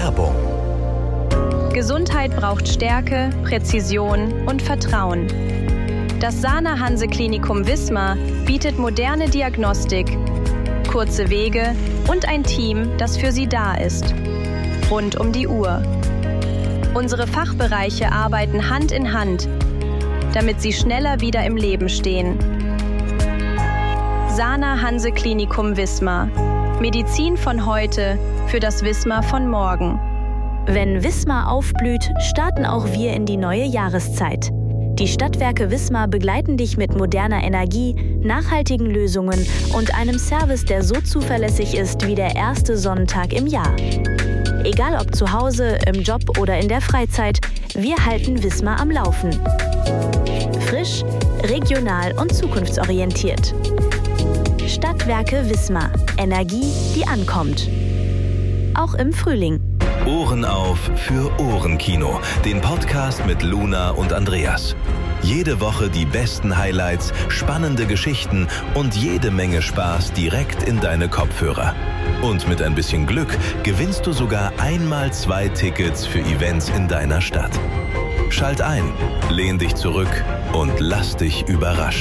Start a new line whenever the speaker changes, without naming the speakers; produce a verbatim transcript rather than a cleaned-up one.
Werbung.
Gesundheit braucht Stärke, Präzision und Vertrauen. Das Sana Hanse Klinikum Wismar bietet moderne Diagnostik, kurze Wege und ein Team, das für Sie da ist. Rund um die Uhr. Unsere Fachbereiche arbeiten Hand in Hand, damit Sie schneller wieder im Leben stehen. Sana Hanse Klinikum Wismar. Medizin von heute für das Wismar von morgen.
Wenn Wismar aufblüht, starten auch wir in die neue Jahreszeit. Die Stadtwerke Wismar begleiten dich mit moderner Energie, nachhaltigen Lösungen und einem Service, der so zuverlässig ist wie der erste Sonnentag im Jahr. Egal ob zu Hause, im Job oder in der Freizeit, wir halten Wismar am Laufen. Frisch, regional und zukunftsorientiert. Stadtwerke Wismar. Energie, die ankommt. Auch im Frühling.
Ohren auf für Ohrenkino, den Podcast mit Luna und Andreas. Jede Woche die besten Highlights, spannende Geschichten und jede Menge Spaß direkt in deine Kopfhörer. Und mit ein bisschen Glück gewinnst du sogar einmal zwei Tickets für Events in deiner Stadt. Schalt ein, lehn dich zurück und lass dich überraschen.